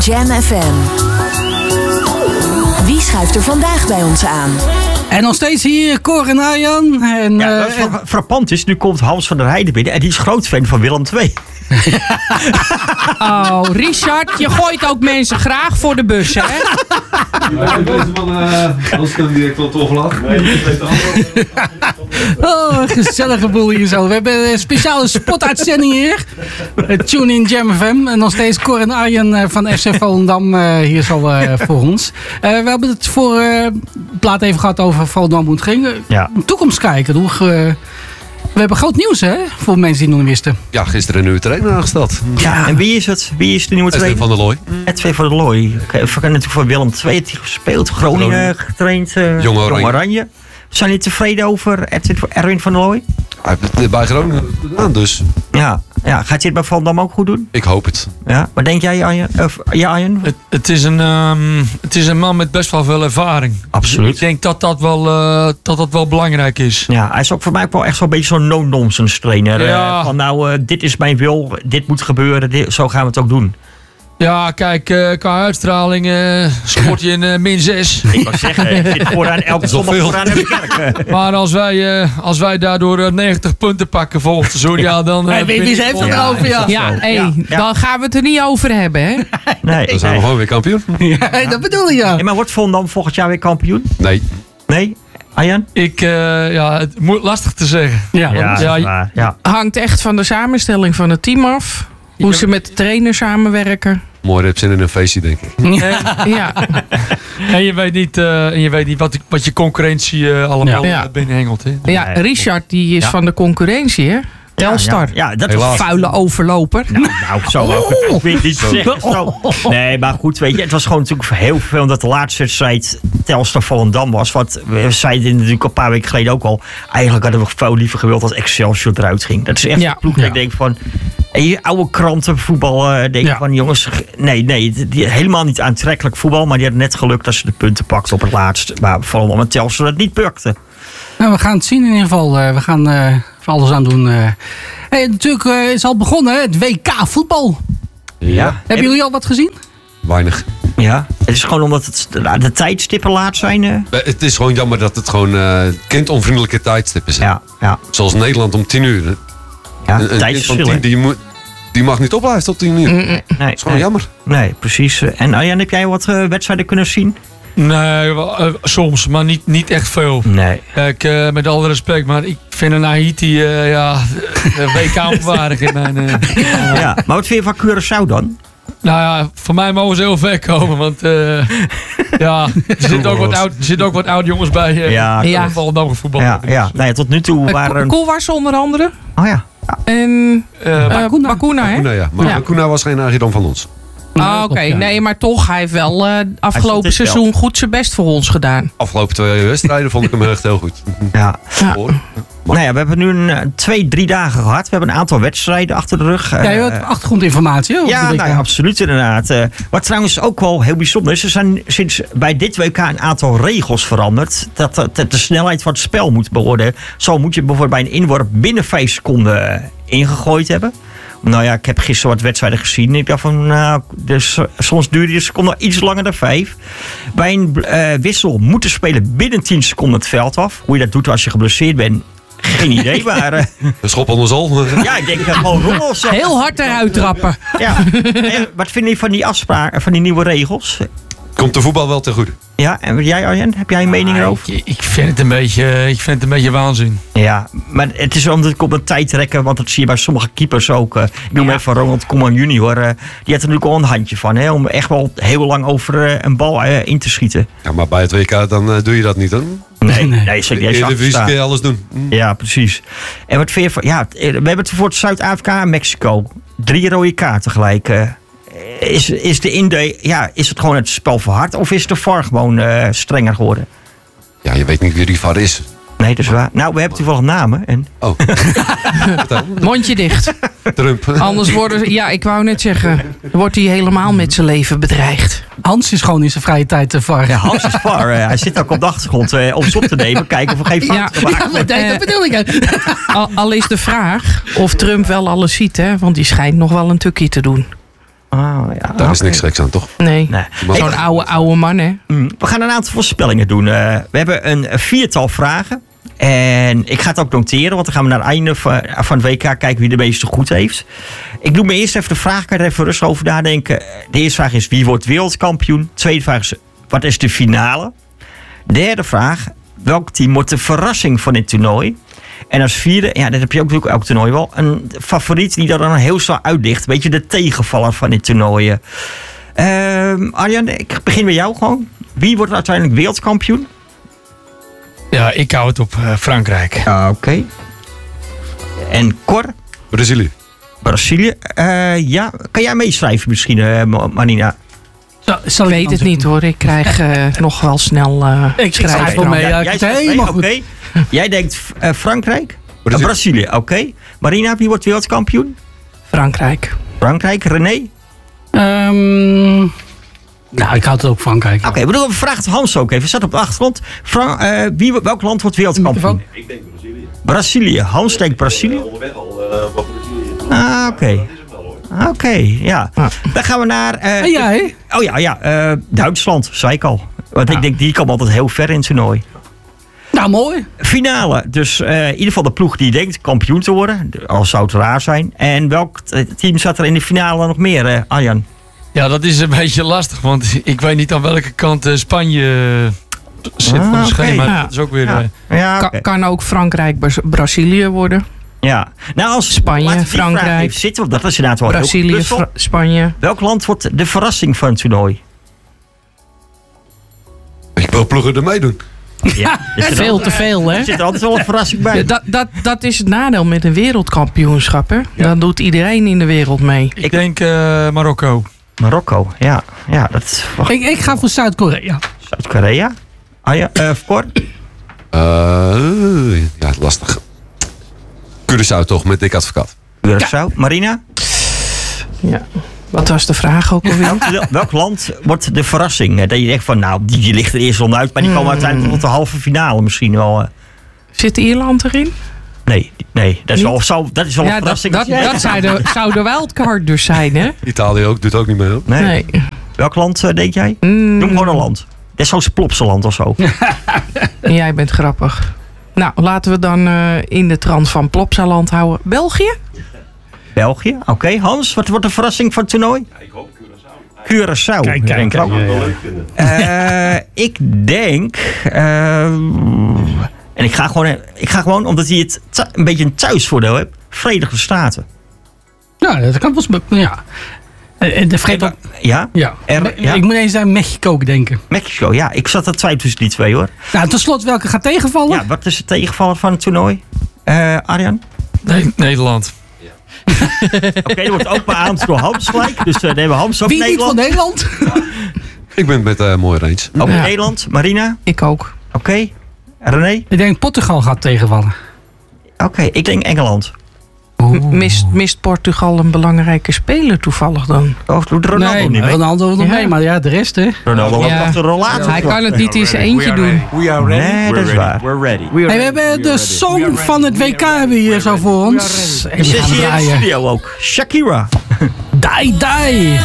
Jam FM. Wie schuift er vandaag bij ons aan? En nog steeds hier Cor en Arjan. En, wat frappant is, nu komt Hans van der Heijden binnen en die is groot fan van Willem II. Oh, Richard, je gooit ook mensen graag voor de bus, hè? Ja, deze man, anders kan die direct wel toegelaten. Oh, een gezellige boel hier zo. We hebben een speciale spotuitzending hier. Tune in Jam FM. En nog steeds Cor en Arjan van FC Volendam hier zo voor ons. We hebben het voor plaat even gehad over Volendam hoe het ging. Ja. Toekomst kijken. We hebben groot nieuws, hè? Voor mensen die het nog niet wisten. Ja, gisteren een nieuwe trainer aangesteld. Ja, en wie is het? Wie is de nieuwe Edwin trainer? van der Looy. Edwin van der Looy. We hebben natuurlijk voor Willem II heeft hij gespeeld. Groningen getraind. Jong Oranje. Zijn jullie tevreden over Erwin van der Looy? Hij heeft het bij Groningen gedaan, dus Ja. Gaat hij het bij Volendam ook goed doen? ik hoop het. Ja. Wat denk jij, Arjen? Het is een man met best wel veel ervaring. Absoluut. Ik denk dat dat wel belangrijk is. Ja, hij is ook voor mij ook wel echt zo'n beetje zo'n no-nonsense trainer. Ja. Van dit is mijn wil, dit moet gebeuren, zo gaan we het ook doen. Ja, kijk, qua uitstraling scoort hij een min 6. Ik wou zeggen, je zit vooraan elke zondag vooraan in de kerk. Maar als wij daardoor 90 punten pakken volgend seizoen, ja, dan... Wie heeft het erover, ja. Ja, dan gaan we het er niet over hebben, hè? Nee, Dan zijn we gewoon weer kampioen. Ja, dat bedoel ik, ja. Hey, maar wordt Volendam volgend jaar weer kampioen? Nee. Nee? Arjan? Het moet lastig te zeggen. Ja, dat is waar. Ja. Hangt echt van de samenstelling van het team af. Hoe ze met de trainer samenwerken. Mooi, heb zin in een feestje, denk ik. Ja. En je weet niet wat je concurrentie allemaal binnenhengelt. Hè? Ja, Richard die is van de concurrentie, hè? Telstar. Ja, dat Helaas. was Vuile overloper. Nou, zo ook. Ik weet niet zeggen. Zo. Nee, maar goed, weet je, het was gewoon natuurlijk heel veel dat de laatste wedstrijd Telstar Volendam was. Want we zeiden natuurlijk een paar weken geleden ook al. Eigenlijk hadden we veel liever gewild dat Excelsior eruit ging. Dat is echt een ploeg dat ik denk van. Je oude krantenvoetbal van jongens, nee, helemaal niet aantrekkelijk voetbal. Maar die hadden net geluk dat ze de punten pakten op het laatst. Maar Volendam en Telstar dat niet bukte. Nou, we gaan het zien in ieder geval. We gaan voor alles aan doen. Natuurlijk is al begonnen, hè, het WK voetbal. Ja. Hebben jullie al wat gezien? Weinig. Ja, het is gewoon omdat de tijdstippen laat zijn. Het is gewoon jammer dat het gewoon kindonvriendelijke tijdstippen zijn. Ja. Zoals Nederland om 10 uur. Ja, Een kind van tijdsverschillen. 10, die mag niet opblijven tot 10 uur. Nee, Dat is gewoon jammer. Nee, precies. En Arjan, heb jij wat wedstrijden kunnen zien? Nee, soms, maar niet echt veel. Nee. Kijk, met alle respect, maar ik vind een Haiti WK-onwaardig in mijn... Ja, maar wat vind je van Curaçao dan? Nou ja, voor mij mogen ze heel ver komen, want er zitten ook wat oude jongens bij. Ja. Volendam voetbal. Ja. Nou ja, tot nu toe waren... Koolwars onder andere. Oh ja. En Bakuna, hè? Bakuna, ja. Maar Bakuna was geen Agidon van ons. Oké. Nee, maar toch, hij heeft wel afgelopen seizoen goed zijn best voor ons gedaan. Afgelopen 2 wedstrijden vond ik hem echt heel goed. Ja. Hoor. Nou ja, we hebben nu 2-3 dagen gehad. We hebben een aantal wedstrijden achter de rug. Ja, je hebt achtergrondinformatie. Hè, Ja, nou ja, absoluut inderdaad. Wat trouwens ook wel heel bijzonder is, er zijn sinds bij dit WK een aantal regels veranderd. Dat de snelheid van het spel moet worden. Zo moet je bijvoorbeeld bij een inworp binnen 5 seconden ingegooid hebben. Nou ja, ik heb gisteren wat wedstrijden gezien. Ik dacht van, dus soms duurde de seconde iets langer dan 5. Bij een wissel moet de speler binnen 10 seconden het veld af. Hoe je dat doet als je geblesseerd bent, geen idee. Maar Een schop onder zol. ja, ik denk gewoon rommels. Heel hard eruit trappen. Ja. Wat vind je van die afspraken, van die nieuwe regels? Komt de voetbal wel ten goede? Ja, en jij Arjen, heb jij een mening erover? Ik vind het een beetje waanzin. Ja, maar het is omdat ik op een tijd trekken, want dat zie je bij sommige keepers ook. Ik noem even Ronald Koeman junior. Die had er natuurlijk al een handje van, hè, om echt wel heel lang over een bal in te schieten. Ja, maar bij het WK dan doe je dat niet, hè? Nee, zeker niet. In de divisie kun je alles doen. Ja, precies. En wat vind je van... Ja, we hebben het voor Zuid-Afrika en Mexico. 3 rode kaarten gelijk. Is het gewoon het spel verhard of is de VAR gewoon strenger geworden? Ja, je weet niet wie die VAR is. Nee, dat is waar. Nou, we hebben toevallig namen. En... Oh. Mondje dicht. Trump. Anders ik wou net zeggen, wordt hij helemaal met zijn leven bedreigd. Hans is gewoon in zijn vrije tijd VAR. Ja, Hans is VAR. Hij zit ook op de achtergrond om ze op te nemen. Kijken of er geen fouten gemaakt worden. Ja, dat bedoel ik. Al is de vraag of Trump wel alles ziet, hè? Want die schijnt nog wel een tukkie te doen. Oh, ja. Daar is niks geks aan, toch? Nee, Nee. zo'n oude man, hè. We gaan een aantal voorspellingen doen. We hebben een 4-tal vragen. En ik ga het ook noteren, want dan gaan we naar het einde van het WK kijken wie de meeste goed heeft. Ik doe me eerst even de vraag, kan je er even rustig over nadenken. De eerste vraag is, wie wordt wereldkampioen? Tweede vraag is, wat is de finale? Derde vraag, welk team wordt de verrassing van dit toernooi? En als vierde, ja, dat heb je ook natuurlijk elk toernooi wel, een favoriet die er dan heel snel uitdicht. Een beetje de tegenvaller van dit toernooi. Arjan, ik begin met jou gewoon. Wie wordt uiteindelijk wereldkampioen? Ja, ik hou het op Frankrijk. Oké. En Cor? Brazilië. Ja, kan jij meeschrijven misschien, Marina? Ik weet het niet hoor. Ik krijg nog wel snel Ik schrijf wel mee. Ja, Jij zegt helemaal mee, oké. Jij denkt Frankrijk? Brazilië, oké. Marina, wie wordt wereldkampioen? Frankrijk. Frankrijk. René? Nou, ik houd het ook Frankrijk. Oké, we vragen Hans ook even. Zat op de achtergrond. Welk land wordt wereldkampioen? Ik denk Brazilië. Brazilië. Hans denkt Brazilië. Onderweg al wat Brazilië. Oké. Oké, ja. Dan gaan we naar... En jij? Duitsland, zei ik al. Want ik denk, die komen altijd heel ver in het toernooi. Nou, mooi. Finale. Dus in ieder geval de ploeg die denkt kampioen te worden. Al zou het raar zijn. En welk team zat er in de finale nog meer, Arjan? Ja, dat is een beetje lastig, want ik weet niet aan welke kant Spanje zit van het schema. Ja. Dat is ook weer... Kan ook Frankrijk-Brazilië worden. Ja. Nou, als Spanje, laten we die vraag Frankrijk, even zitten, want dat is inderdaad wel Brazilië, heel puzzel. Spanje. Welk land wordt de verrassing van het toernooi? Ik wil ploegen er meedoen. Ja, Veel te veel, hè? Er zit er altijd wel een verrassing bij. Dat is het nadeel met een wereldkampioenschap, hè? Dan doet iedereen in de wereld mee. Ik denk Marokko. Marokko, ja. Dat wacht, Ik ga voor Zuid-Korea. Zuid-Korea. Cor? Ja, lastig. Curaçao toch, met Dick Advocaat. Curaçao. Marina? Ja. Wat was de vraag ook alweer? Welk land wordt de verrassing? Dat je denkt van, nou, die ligt er eerst onderuit, maar die komen uiteindelijk tot de halve finale misschien wel. Zit Ierland erin? Nee, dat is wel een verrassing. Dat zou de wildcard dus zijn, hè? Italië ook, doet ook niet mee. Hoor. Nee. Welk land denk jij? Noem gewoon een land. Dit is zo'n Plopsaland of zo. Jij bent grappig. Nou, laten we dan in de trant van Plopsaland houden. België? België, oké. Hans, wat wordt de verrassing van het toernooi? Ja, ik hoop Curaçao. Curaçao. Kijk. Denk ik ook. Ik wel leuk vinden. Ik denk... en ik ga gewoon, omdat hij het een beetje een thuisvoordeel heeft, Verenigde Staten. Ja, dat kan wel. Ja. De Verenigde... Ja? Ja. Ja? Ik moet eens aan Mexico denken. Mexico, ja. Ik zat er twijfel tussen die twee, hoor. Nou, ten slotte, welke gaat tegenvallen? Ja, wat is het tegenvaller van het toernooi? Arjan? Nederland. Oké, er wordt ook beaamd door Hans gelijk. Dus dan hebben we Hans ook Wie niet van Nederland. Nederland? Ik ben het met mooi eens. Ook Ja. Nederland. Marina? Ik ook. Oké. René? Ik denk Portugal gaat tegenvallen. Oké, ik denk Engeland. Mist Portugal een belangrijke speler toevallig dan? Oh, doet Ronaldo Nee, niet mee? Ronaldo nog Ja. mee, maar ja, de rest, hè. Ronaldo Ja. had toch de rollator. Hij kan het niet in zijn eentje doen. We are ready. Nee, dat is waar. We're ready. Hey, we hebben de song van het WK hebben we hier zo voor ons. En Die die zit gaan we hier in de draaien. studio ook. Shakira. Die, die.